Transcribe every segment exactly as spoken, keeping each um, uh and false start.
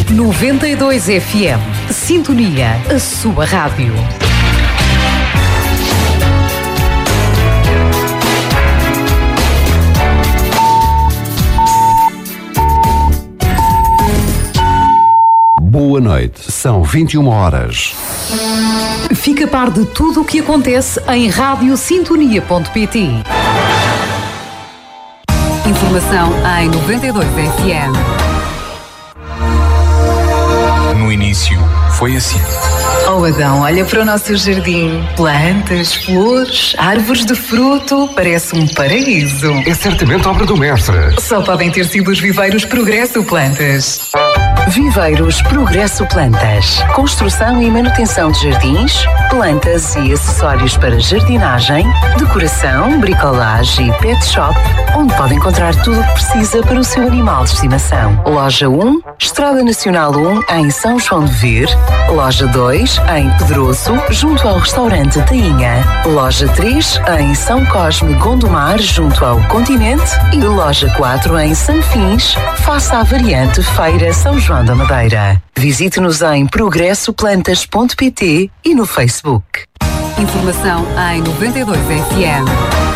noventa e dois F M. Sintonia, a sua rádio. Boa noite, são vinte e uma horas. Fica a par de tudo o que acontece em rádio sintonia ponto pt. Informação em noventa e dois F M. No início, foi assim. Oh Adão, olha para o nosso jardim. Plantas, flores, árvores de fruto. Parece um paraíso. É certamente obra do mestre. Só podem ter sido os viveiros Progresso Plantas. Viveiros Progresso Plantas. Construção e manutenção de jardins, plantas e acessórios para jardinagem, decoração, bricolagem e pet shop, onde pode encontrar tudo o que precisa para o seu animal de estimação. Loja um, Estrada Nacional um, em São João de Vir. Loja dois, em Pedroso, junto ao restaurante Tainha. Loja três, em São Cosme, Gondomar, junto ao Continente. E loja quatro, em Sanfins, face à variante Feira São João da Madeira. Visite-nos em progresso plantas ponto pt e no Facebook. Informação em noventa e dois F M.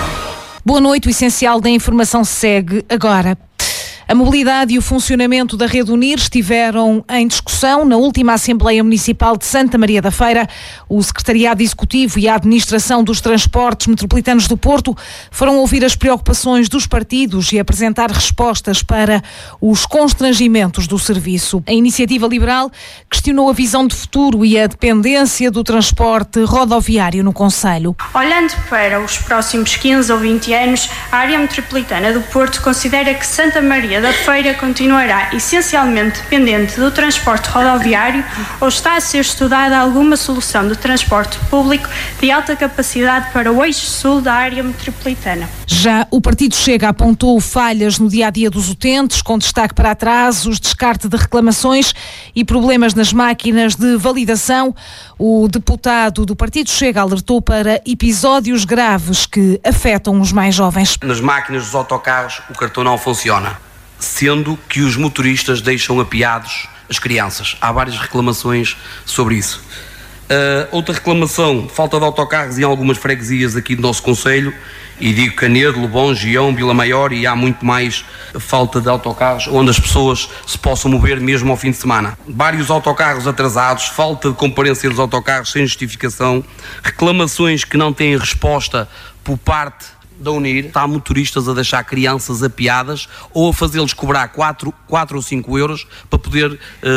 Boa noite, o essencial da informação segue agora. A mobilidade e o funcionamento da Rede Unir estiveram em discussão na última Assembleia Municipal de Santa Maria da Feira. O Secretariado Executivo e a Administração dos Transportes Metropolitanos do Porto foram ouvir as preocupações dos partidos e apresentar respostas para os constrangimentos do serviço. A Iniciativa Liberal questionou a visão de futuro e a dependência do transporte rodoviário no concelho. Olhando para os próximos quinze ou vinte anos, a área metropolitana do Porto considera que Santa Maria da Feira continuará essencialmente dependente do transporte rodoviário ou está a ser estudada alguma solução de transporte público de alta capacidade para o eixo sul da área metropolitana. Já o Partido Chega apontou falhas no dia-a-dia dos utentes, com destaque para atrasos, descarte de reclamações e problemas nas máquinas de validação. O deputado do Partido Chega alertou para episódios graves que afetam os mais jovens. Nas máquinas dos autocarros o cartão não funciona, sendo que os motoristas deixam apiados as crianças. Há várias reclamações sobre isso. Uh, outra reclamação, falta de autocarros em algumas freguesias aqui do nosso concelho, e digo Canedo, Lobão, Gião, Vila Maior, e há muito mais falta de autocarros onde as pessoas se possam mover mesmo ao fim de semana. Vários autocarros atrasados, falta de comparência dos autocarros sem justificação, reclamações que não têm resposta por parte da Unir. Há motoristas a deixar crianças apiadas ou a fazê-los cobrar quatro ou cinco euros para poder,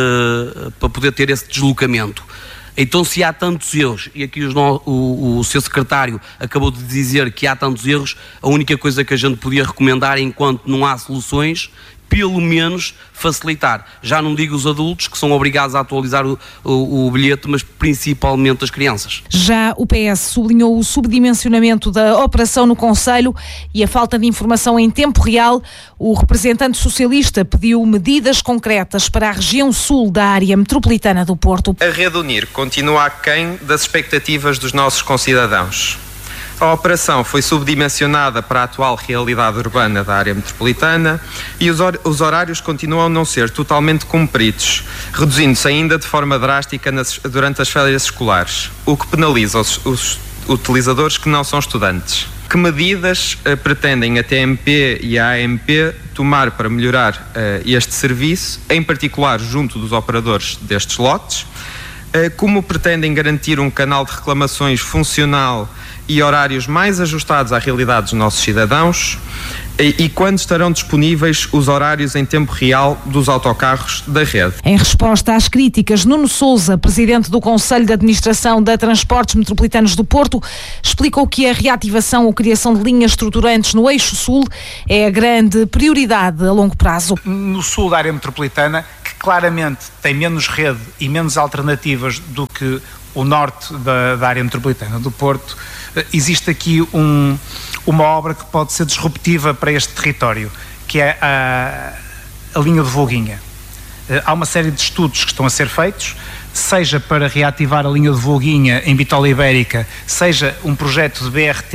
uh, para poder ter esse deslocamento. Então, se há tantos erros, e aqui os no, o, o seu secretário acabou de dizer que há tantos erros, a única coisa que a gente podia recomendar, enquanto não há soluções, pelo menos facilitar. Já não digo os adultos, que são obrigados a atualizar o, o, o bilhete, mas principalmente as crianças. Já o P S sublinhou o subdimensionamento da operação no concelho e a falta de informação em tempo real. O representante socialista pediu medidas concretas para a região sul da área metropolitana do Porto. A Rede Unir continua aquém das expectativas dos nossos concidadãos. A operação foi subdimensionada para a atual realidade urbana da área metropolitana e os, hor- os horários continuam a não ser totalmente cumpridos, reduzindo-se ainda de forma drástica nas, durante as férias escolares, o que penaliza os, os utilizadores que não são estudantes. Que medidas uh, pretendem a T M P e a A M P tomar para melhorar uh, este serviço, em particular junto dos operadores destes lotes? Uh, como pretendem garantir um canal de reclamações funcional e horários mais ajustados à realidade dos nossos cidadãos? E, e quando estarão disponíveis os horários em tempo real dos autocarros da rede? Em resposta às críticas, Nuno Sousa, presidente do Conselho de Administração da Transportes Metropolitanos do Porto, explicou que a reativação ou criação de linhas estruturantes no eixo sul é a grande prioridade a longo prazo. No sul da área metropolitana, que claramente tem menos rede e menos alternativas do que o norte da, da área metropolitana do Porto, existe aqui um, uma obra que pode ser disruptiva para este território, que é a, a linha de Volguinha. Há uma série de estudos que estão a ser feitos, seja para reativar a linha de Volguinha em Bitola Ibérica, seja um projeto de B R T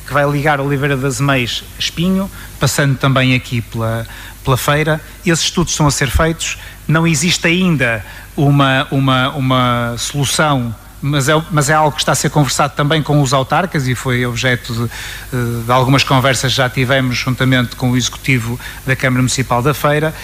que vai ligar Oliveira das Meias a Espinho, passando também aqui pela, pela feira. Esses estudos estão a ser feitos, não existe ainda uma, uma, uma solução, mas é, mas é algo que está a ser conversado também com os autarcas e foi objeto de, de algumas conversas que já tivemos juntamente com o Executivo da Câmara Municipal da Feira.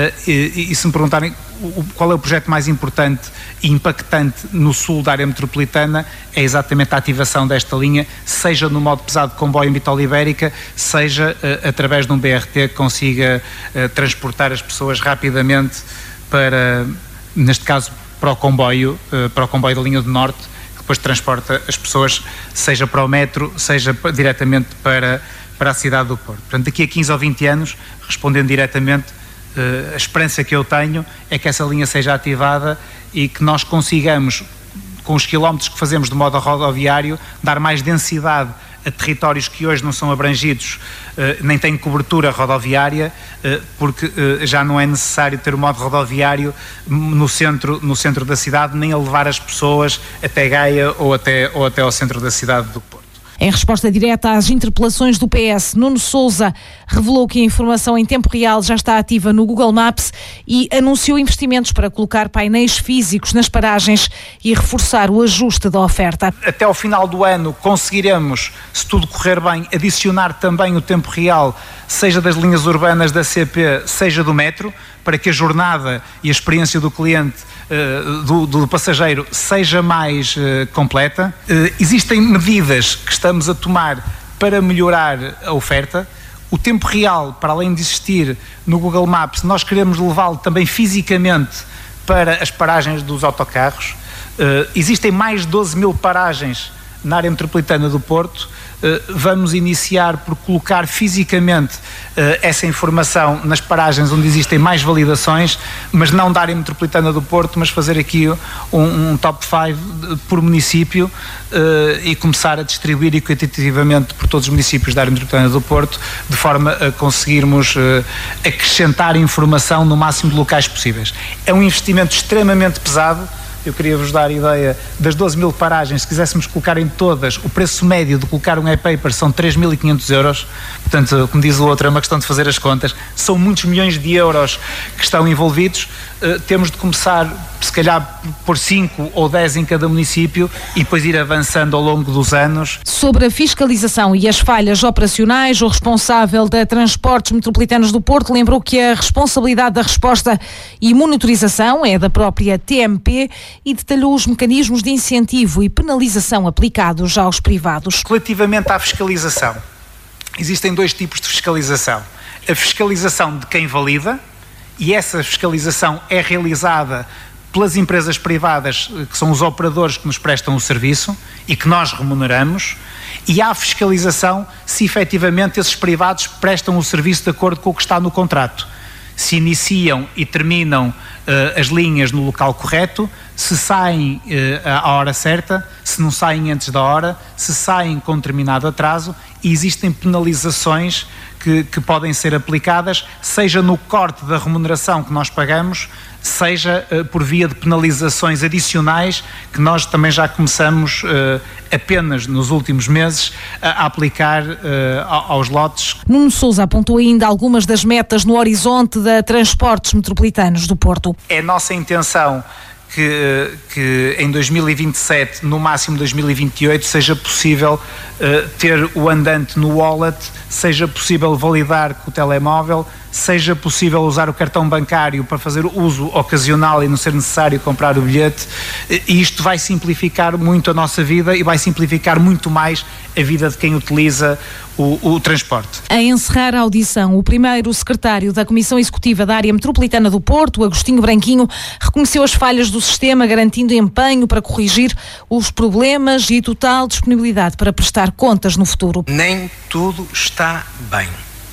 E, e se me perguntarem qual é o projeto mais importante e impactante no sul da área metropolitana, é exatamente a ativação desta linha, seja no modo pesado de comboio em Vita Olivérica, seja uh, através de um B R T que consiga uh, transportar as pessoas rapidamente para, neste caso, para o comboio, uh, para o comboio da linha do Norte, que depois transporta as pessoas, seja para o metro, seja para, diretamente para, para a cidade do Porto. Portanto, daqui a quinze ou vinte anos, respondendo diretamente, Uh, a esperança que eu tenho é que essa linha seja ativada e que nós consigamos, com os quilómetros que fazemos de modo rodoviário, dar mais densidade a territórios que hoje não são abrangidos, uh, nem têm cobertura rodoviária, uh, porque uh, já não é necessário ter o modo rodoviário no centro, no centro da cidade, nem a levar as pessoas até Gaia ou até, ou até ao centro da cidade do Porto. Em resposta direta às interpelações do P S, Nuno Sousa revelou que a informação em tempo real já está ativa no Google Maps e anunciou investimentos para colocar painéis físicos nas paragens e reforçar o ajuste da oferta. Até ao final do ano conseguiremos, se tudo correr bem, adicionar também o tempo real, seja das linhas urbanas da C P, seja do metro, para que a jornada e a experiência do cliente, uh, do, do passageiro, seja mais uh, completa. Uh, existem medidas que estamos a tomar para melhorar a oferta. O tempo real, para além de existir no Google Maps, nós queremos levá-lo também fisicamente para as paragens dos autocarros. Uh, existem mais de doze mil paragens na área metropolitana do Porto. Uh, vamos iniciar por colocar fisicamente uh, essa informação nas paragens onde existem mais validações, mas não da área metropolitana do Porto, mas fazer aqui um, um top cinco por município uh, e começar a distribuir equitativamente por todos os municípios da área metropolitana do Porto, de forma a conseguirmos uh, acrescentar informação no máximo de locais possíveis. É um investimento extremamente pesado. Eu queria vos dar a ideia das doze mil paragens, se quiséssemos colocar em todas, o preço médio de colocar um e-paper são três mil e quinhentos euros, portanto, como diz o outro, é uma questão de fazer as contas, são muitos milhões de euros que estão envolvidos, uh, temos de começar, se calhar, por cinco ou dez em cada município e depois ir avançando ao longo dos anos. Sobre a fiscalização e as falhas operacionais, o responsável da Transportes Metropolitanos do Porto lembrou que a responsabilidade da resposta e monitorização é da própria T M P e detalhou os mecanismos de incentivo e penalização aplicados aos privados. Relativamente à fiscalização, existem dois tipos de fiscalização. A fiscalização de quem valida, e essa fiscalização é realizada pelas empresas privadas, que são os operadores que nos prestam o serviço e que nós remuneramos, e há fiscalização se efetivamente esses privados prestam o serviço de acordo com o que está no contrato. Se iniciam e terminam uh, as linhas no local correto, se saem uh, à hora certa, se não saem antes da hora, se saem com determinado atraso, e existem penalizações que, que podem ser aplicadas, seja no corte da remuneração que nós pagamos, seja uh, por via de penalizações adicionais que nós também já começamos uh, apenas nos últimos meses a, a aplicar uh, aos lotes. Nuno Sousa apontou ainda algumas das metas no horizonte da Transportes Metropolitanos do Porto. É nossa intenção que, que em dois mil e vinte e sete, no máximo dois mil e vinte e oito, seja possível uh, ter o andante no wallet, seja possível validar com o telemóvel, seja possível usar o cartão bancário para fazer uso ocasional e não ser necessário comprar o bilhete, e isto vai simplificar muito a nossa vida e vai simplificar muito mais a vida de quem utiliza o, o transporte. A encerrar a audição, o primeiro secretário da Comissão Executiva da Área Metropolitana do Porto, Agostinho Branquinho, reconheceu as falhas do sistema, garantindo empenho para corrigir os problemas e total disponibilidade para prestar contas no futuro. Nem tudo está bem.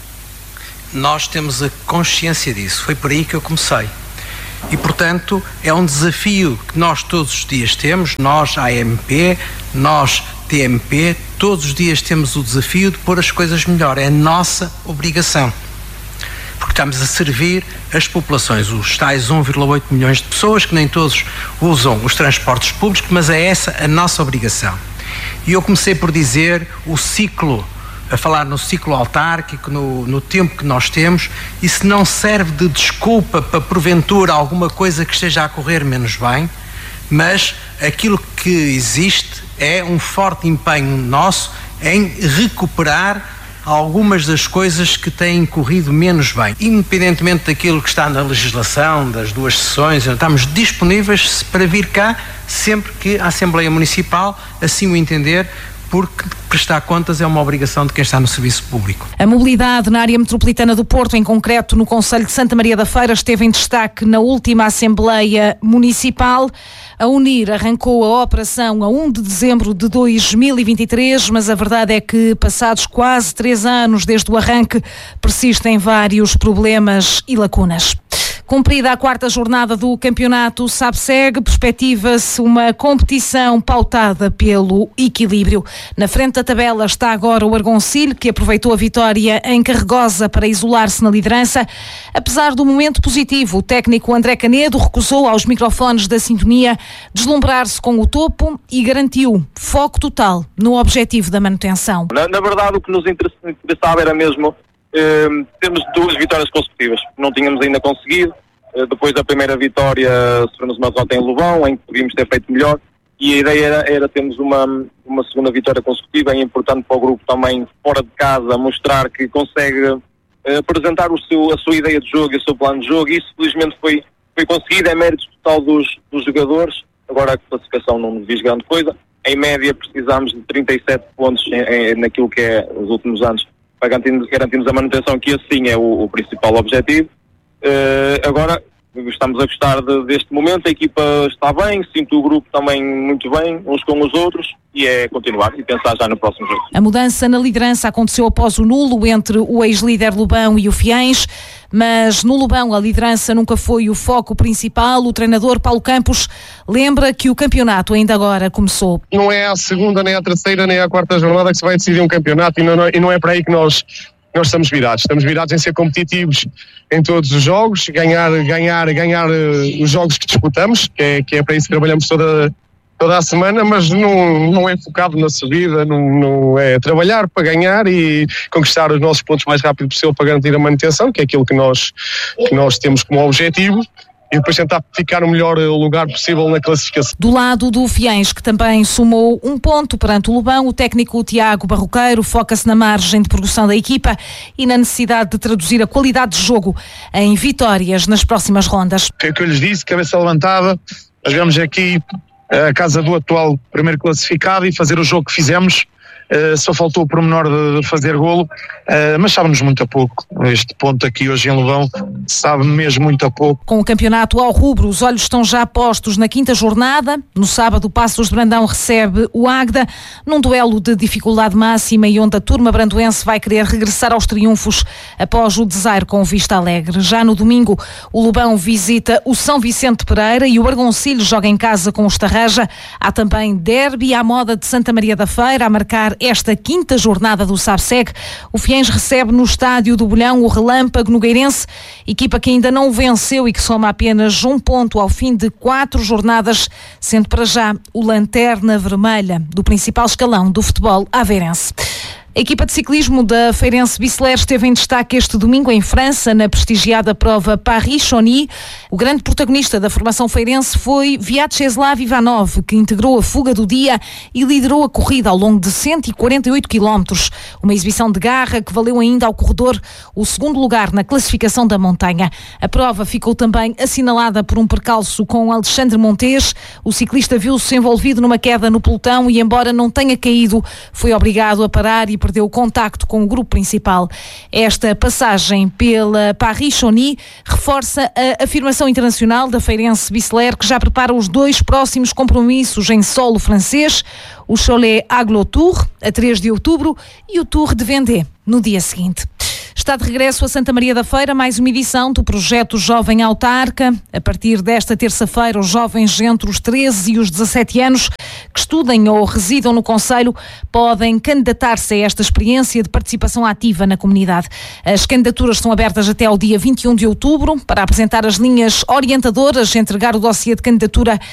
Nós temos a consciência disso, foi por aí que eu comecei. E, portanto, é um desafio que nós todos os dias temos, nós, A M P, nós, T M P, todos os dias temos o desafio de pôr as coisas melhor, é a nossa obrigação. Porque estamos a servir as populações, os tais um vírgula oito milhões de pessoas, que nem todos usam os transportes públicos, mas é essa a nossa obrigação. E eu comecei por dizer o ciclo a falar no ciclo autárquico, no, no tempo que nós temos. Isso não serve de desculpa para porventura alguma coisa que esteja a correr menos bem, mas aquilo que existe é um forte empenho nosso em recuperar algumas das coisas que têm corrido menos bem. Independentemente daquilo que está na legislação, das duas sessões, estamos disponíveis para vir cá sempre que a Assembleia Municipal assim o entender, porque prestar contas é uma obrigação de quem está no serviço público. A mobilidade na área metropolitana do Porto, em concreto no concelho de Santa Maria da Feira, esteve em destaque na última Assembleia Municipal. A UNIR arrancou a operação a primeiro de dezembro de dois mil e vinte e três, mas a verdade é que, passados quase três anos desde o arranque, persistem vários problemas e lacunas. Cumprida a quarta jornada do campeonato SABSEG, perspectiva-se uma competição pautada pelo equilíbrio. Na frente da tabela está agora o Argoncilho, que aproveitou a vitória em Carregosa para isolar-se na liderança. Apesar do momento positivo, o técnico André Canedo recusou aos microfones da Sintonia deslumbrar-se com o topo e garantiu foco total no objetivo da manutenção. Na, na verdade, o que nos interessava era mesmo Uh, temos duas vitórias consecutivas, não tínhamos ainda conseguido. Uh, depois da primeira vitória sofremos uma derrota em Lobão, em que podíamos ter feito melhor, e a ideia era, era termos uma, uma segunda vitória consecutiva. É importante para o grupo também, fora de casa, mostrar que consegue uh, apresentar o seu, a sua ideia de jogo e o seu plano de jogo, e isso felizmente foi, foi conseguido. É mérito total dos, dos jogadores. Agora a classificação não nos diz grande coisa. Em média precisamos de trinta e sete pontos em, em, naquilo que é os últimos anos, para garantirmos, garantirmos a manutenção, que assim é o, o principal objetivo. Uh, agora, estamos a gostar de, deste momento, a equipa está bem, sinto o grupo também muito bem, uns com os outros, e é continuar e pensar já no próximo jogo. A mudança na liderança aconteceu após o nulo entre o ex-líder Lobão e o Fiães, mas no Lobão a liderança nunca foi o foco principal. O treinador Paulo Campos lembra que o campeonato ainda agora começou. Não é a segunda, nem a terceira, nem a quarta jornada que se vai decidir um campeonato, e não, e não é para aí que nós, nós estamos virados. Estamos virados em ser competitivos em todos os jogos, ganhar, ganhar, ganhar uh, os jogos que disputamos, que é, que é para isso que trabalhamos toda, toda a semana, mas não, não é focado na subida, não, não é trabalhar para ganhar e conquistar os nossos pontos mais rápido possível para garantir a manutenção, que é aquilo que nós, que nós temos como objetivo. E depois tentar ficar no melhor lugar possível na classificação. Do lado do Fiães, que também somou um ponto perante o Lobão, o técnico Tiago Barroqueiro foca-se na margem de progressão da equipa e na necessidade de traduzir a qualidade de jogo em vitórias nas próximas rondas. Foi o que eu lhes disse, cabeça levantada, nós vamos aqui a casa do atual primeiro classificado e fazer o jogo que fizemos. Uh, só faltou o pormenor de, de fazer golo, uh, mas sabe-nos muito a pouco. Este ponto aqui hoje em Lobão sabe mesmo muito a pouco. Com o campeonato ao rubro, os olhos estão já postos na quinta jornada. No sábado, o Passos de Brandão recebe o Águeda num duelo de dificuldade máxima e onde a turma brandoense vai querer regressar aos triunfos após o desaire com o Vista Alegre. Já no domingo, o Lobão visita o São Vicente Pereira e o Argoncilho joga em casa com o Estarraja. Há também derby à moda de Santa Maria da Feira a marcar esta quinta jornada do SABSEG. O Fiães recebe no estádio do Bolhão o Relâmpago Nogueirense, equipa que ainda não venceu e que soma apenas um ponto ao fim de quatro jornadas, sendo para já o lanterna vermelha do principal escalão do futebol aveirense. A equipa de ciclismo da Feirense Biceleiro esteve em destaque este domingo em França, na prestigiada prova Paris-Chauny. O grande protagonista da formação feirense foi Vyacheslav Ivanov, que integrou a fuga do dia e liderou a corrida ao longo de cento e quarenta e oito quilómetros. Uma exibição de garra que valeu ainda ao corredor o segundo lugar na classificação da montanha. A prova ficou também assinalada por um percalço com Alexandre Montes. O ciclista viu-se envolvido numa queda no pelotão e, embora não tenha caído, foi obrigado a parar e perdeu o contacto com o grupo principal. Esta passagem pela Paris-Chauny reforça a afirmação internacional da Feirense Biceleiro, que já prepara os dois próximos compromissos em solo francês, o Cholet Aglo Tour, a três de outubro, e o Tour de Vendée, no dia seguinte. Está de regresso a Santa Maria da Feira mais uma edição do projeto Jovem Autarca. A partir desta terça-feira, os jovens entre os treze e os dezassete anos que estudem ou residam no concelho podem candidatar-se a esta experiência de participação ativa na comunidade. As candidaturas estão abertas até ao dia vinte e um de outubro. Para apresentar as linhas orientadoras, entregar o dossiê de candidatura